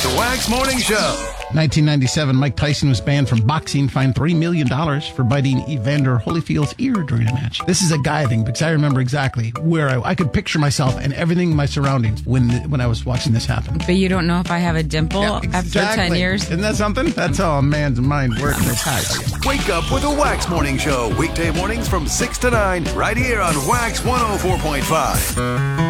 The Wax Morning Show. 1997, Mike Tyson was banned from boxing, fined $3 million for biting Evander Holyfield's ear during a match. This is a guy thing because I remember exactly where I could picture myself and everything in my surroundings when I was watching this happen. But you don't know if I have a dimple after 10 years? Isn't that something? That's how a man's mind works. Wake up with the Wax Morning Show. Weekday mornings from 6 to 9 right here on Wax 104.5.